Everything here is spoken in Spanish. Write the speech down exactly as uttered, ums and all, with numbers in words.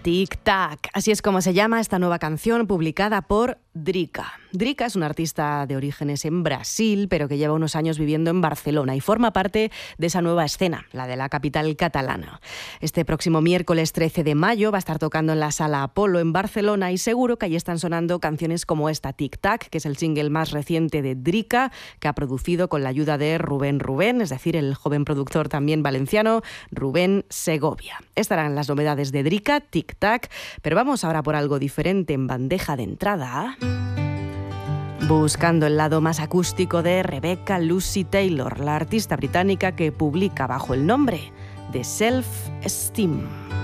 Tic Tac, así es como se llama esta nueva canción publicada por Drika. Drika es un artista de orígenes en Brasil, pero que lleva unos años viviendo en Barcelona y forma parte de esa nueva escena, la de la capital catalana. Este próximo miércoles trece de mayo va a estar tocando en la Sala Apolo en Barcelona y seguro que allí están sonando canciones como esta, Tic Tac, que es el single más reciente de Drika, que ha producido con la ayuda de Rubén Rubén, es decir, el joven productor también valenciano, Rubén Segovia. Estarán las novedades de Drika, Tic Tac, pero vamos ahora por algo diferente en bandeja de entrada. Buscando el lado más acústico de Rebecca Lucy Taylor, la artista británica que publica bajo el nombre de Self Esteem.